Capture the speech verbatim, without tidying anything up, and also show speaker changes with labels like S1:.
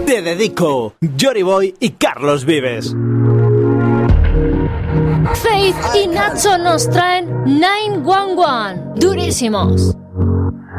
S1: Te dedico, Jory Boy y Carlos Vives.
S2: Faith y Nacho nos traen nueve uno uno, durísimos.